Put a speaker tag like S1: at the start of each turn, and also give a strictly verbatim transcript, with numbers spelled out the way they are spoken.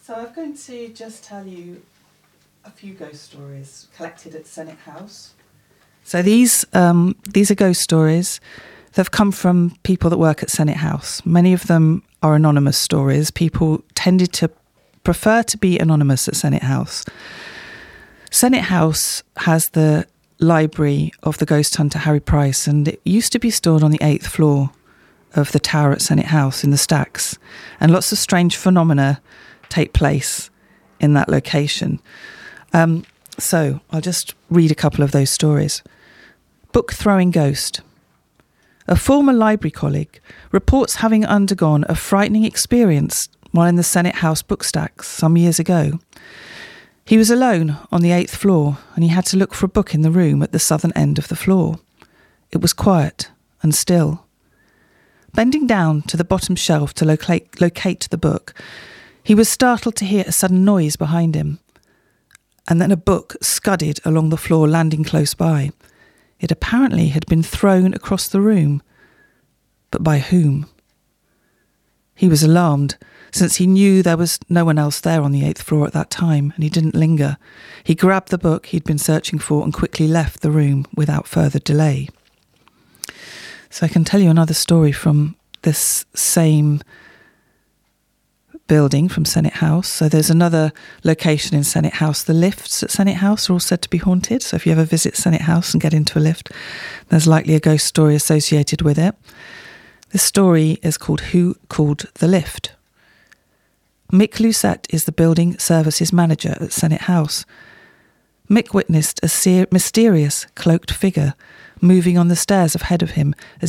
S1: So I'm going to just tell you a few ghost stories collected at Senate House. So these um, these are ghost stories that have come from people that work at Senate House. Many of them are anonymous stories. People tended to prefer to be anonymous at Senate House. Senate House has the library of the ghost hunter Harry Price, and it used to be stored on the eighth floor of the tower at Senate House in the stacks. And lots of strange phenomena take place in that location. Um, so I'll just read a couple of those stories. Book throwing ghost. A former library colleague reports having undergone a frightening experience while in the Senate House book stacks some years ago. He was alone on the eighth floor and he had to look for a book in the room at the southern end of the floor. It was quiet and still. Bending down to the bottom shelf to locate, locate the book, he was startled to hear a sudden noise behind him, and then a book scudded along the floor, landing close by. It apparently had been thrown across the room, but by whom? He was alarmed, since he knew there was no one else there on the eighth floor at that time, and he didn't linger. He grabbed the book he'd been searching for and quickly left the room without further delay. So I can tell you another story from this same building, from Senate House. So there's another location in Senate House. The lifts at Senate House are all said to be haunted. So if you ever visit Senate House and get into a lift, there's likely a ghost story associated with it. This story is called Who Called the Lift? Mick Lucette is the building services manager at Senate House. Mick witnessed a ser- mysterious cloaked figure moving on the stairs ahead of him as